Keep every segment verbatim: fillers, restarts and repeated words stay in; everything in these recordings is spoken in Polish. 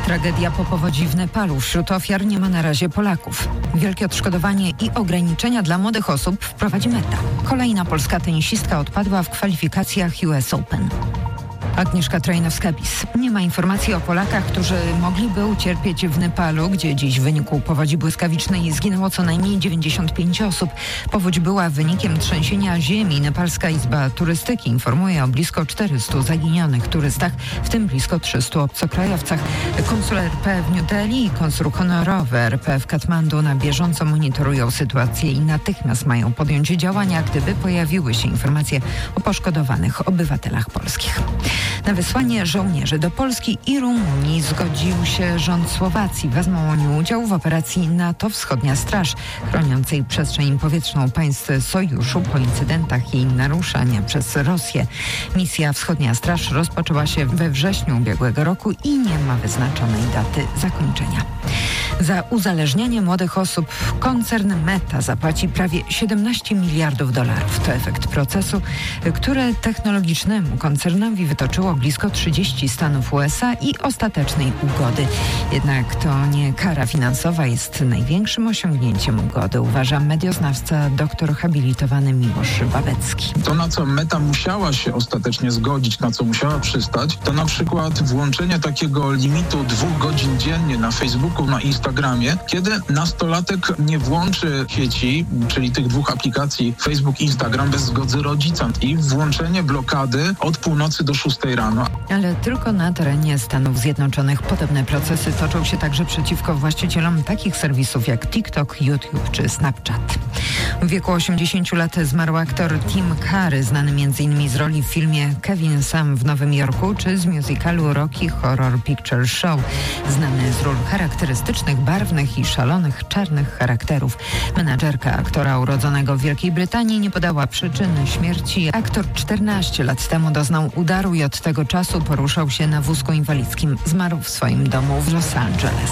Tragedia po powodzi w Nepalu. Wśród ofiar nie ma na razie Polaków. Wielkie odszkodowanie i ograniczenia dla młodych osób wprowadzi Meta. Kolejna polska tenisistka odpadła w kwalifikacjach U S Open. Agnieszka Trojnowska-Bis. Nie ma informacji o Polakach, którzy mogliby ucierpieć w Nepalu, gdzie dziś w wyniku powodzi błyskawicznej zginęło co najmniej dziewięćdziesiąt pięć osób. Powódź była wynikiem trzęsienia ziemi. Nepalska Izba Turystyki informuje o blisko czterystu zaginionych turystach, w tym blisko trzystu obcokrajowcach. Konsul R P w New Delhi i konsul honorowy R P w Katmandu na bieżąco monitorują sytuację i natychmiast mają podjąć działania, gdyby pojawiły się informacje o poszkodowanych obywatelach polskich. Na wysłanie żołnierzy do Polski i Rumunii zgodził się rząd Słowacji. Wezmą oni udział w operacji NATO Wschodnia Straż, chroniącej przestrzeń powietrzną państw sojuszu po incydentach jej naruszania przez Rosję. Misja Wschodnia Straż rozpoczęła się we wrześniu ubiegłego roku i nie ma wyznaczonej daty zakończenia. Za uzależnianie młodych osób koncern Meta zapłaci prawie siedemnaście miliardów dolarów. To efekt procesu, który technologicznemu koncernowi wytoczyło blisko trzydzieści stanów U S A i ostatecznej ugody. Jednak to nie kara finansowa jest największym osiągnięciem ugody, uważa medioznawca, doktor habilitowany Miłosz Babecki. To, na co Meta musiała się ostatecznie zgodzić, na co musiała przystać, to na przykład włączenie takiego limitu dwóch godzin dziennie na Facebooku, na Instagramie, kiedy nastolatek nie włączy sieci, czyli tych dwóch aplikacji Facebook i Instagram bez zgody rodzica, i włączenie blokady od północy do szóstej rano. Ale tylko na terenie Stanów Zjednoczonych podobne procesy toczą się także przeciwko właścicielom takich serwisów jak TikTok, YouTube czy Snapchat. W wieku osiemdziesięciu lat zmarł aktor Tim Curry, znany między innymi z roli w filmie Kevin Sam w Nowym Jorku czy z musicalu Rocky Horror Picture Show, znany z ról charakterystycznych, barwnych i szalonych czarnych charakterów. Menadżerka aktora urodzonego w Wielkiej Brytanii nie podała przyczyny śmierci. Aktor czternaście lat temu doznał udaru i od tego czasu poruszał się na wózku inwalidzkim. Zmarł w swoim domu w Los Angeles.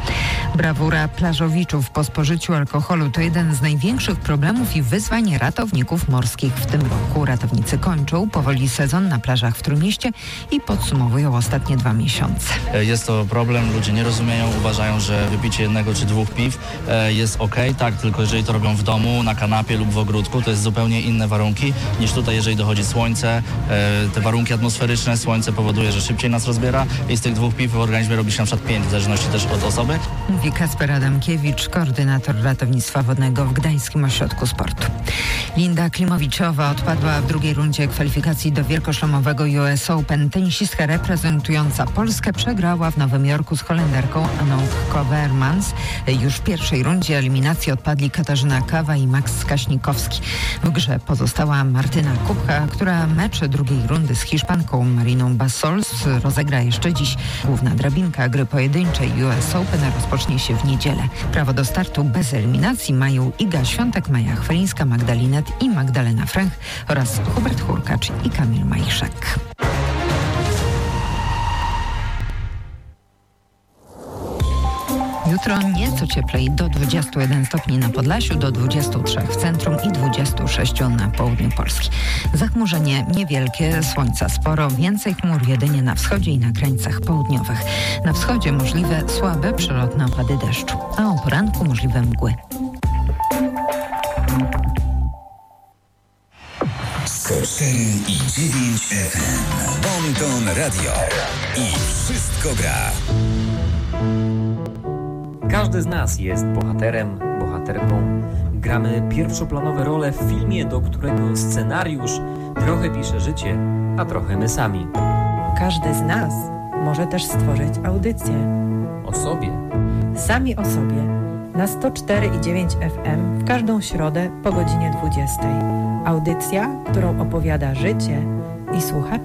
Brawura plażowiczów po spożyciu alkoholu to jeden z największych problemów i wyzwań ratowników morskich w tym roku. Ratownicy kończą powoli sezon na plażach w Trójmieście i podsumowują ostatnie dwa miesiące. Jest to problem, ludzie nie rozumieją, uważają, że wypicie jednego czy dwóch piw jest okej, tak, tylko jeżeli to robią w domu, na kanapie lub w ogródku, to jest zupełnie inne warunki niż tutaj, jeżeli dochodzi słońce, te warunki atmosferyczne, słońce powoduje, że szybciej nas rozbiera i z tych dwóch piw w organizmie robi się na przykład pięć, w zależności też od osoby. Mówi Kasper Adamkiewicz, koordynator ratownictwa wodnego w Gdańskim Ośrodku Sportu. Linda Klimowiczowa odpadła w drugiej rundzie kwalifikacji do wielkoszlemowego U S Open. Tenisistka reprezentująca Polskę przegrała w Nowym Jorku z Holenderką Anouk Kovermans. Już w pierwszej rundzie eliminacji odpadli Katarzyna Kawa i Max Kaśnikowski. W grze pozostała Martyna Kubka, która mecz drugiej rundy z Hiszpanką Mariną Basols rozegra jeszcze dziś. Główna drabinka gry pojedynczej U S Open rozpocznie się w niedzielę. Prawo do startu bez eliminacji mają Iga Świątek, Maja Chwelińska, Magdalinet i Magdalena Fręch oraz Hubert Hurkacz i Kamil Majszek. Jutro nieco cieplej, do dwudziestu jeden stopni na Podlasiu, do dwudziestu trzech w centrum i dwudziestu sześciu na południu Polski. Zachmurzenie niewielkie, słońca sporo, więcej chmur jedynie na wschodzie i na krańcach południowych. Na wschodzie możliwe słabe przelotne opady deszczu, a o poranku możliwe mgły. sto cztery i dziewięć F M. Bonton Radio. I wszystko gra. Każdy z nas jest bohaterem, bohaterką. Gramy pierwszoplanowe role w filmie, do którego scenariusz trochę pisze życie, a trochę my sami. Każdy z nas może też stworzyć audycję. O sobie. Sami o sobie. Na sto cztery i dziewięć F M w każdą środę po godzinie dwudziestej. Audycja, którą opowiada życie i słucha